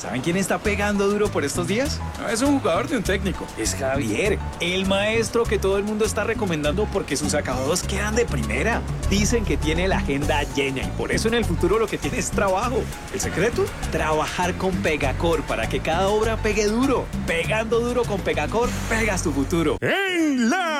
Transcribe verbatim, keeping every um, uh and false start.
¿Saben quién está pegando duro por estos días? No es un jugador de un técnico. Es Javier, el maestro que todo el mundo está recomendando porque sus acabados quedan de primera. Dicen que tiene la agenda llena y por eso en el futuro lo que tiene es trabajo. ¿El secreto? Trabajar con Pegacor para que cada obra pegue duro. Pegando duro con Pegacor, pegas tu futuro. En la